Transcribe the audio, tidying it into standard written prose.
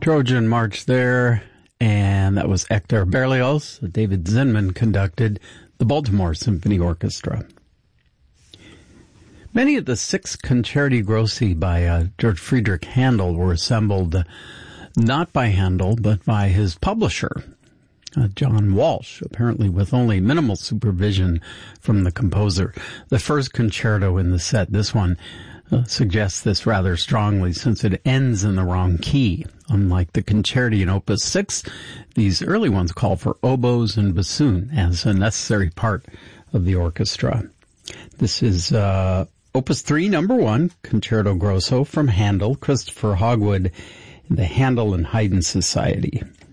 Trojan March there, and that was Hector Berlioz. David Zinman conducted the Baltimore Symphony Orchestra. Many of the 6 Concerti Grossi by George Friedrich Handel were assembled not by Handel, but by his publisher, John Walsh, apparently with only minimal supervision from the composer. The first concerto in the set, this one, suggests this rather strongly since it ends in the wrong key. Unlike the concerti in Opus 6, these early ones call for oboes and bassoon as a necessary part of the orchestra. This is Opus 3, number 1, Concerto Grosso from Handel, Christopher Hogwood, the Handel and Haydn Society.